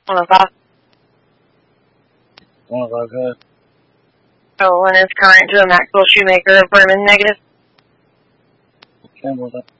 105. 105, go ahead. Oh, one is current to a Maxwell Shoemaker of Bremen, negative. Campbell, that.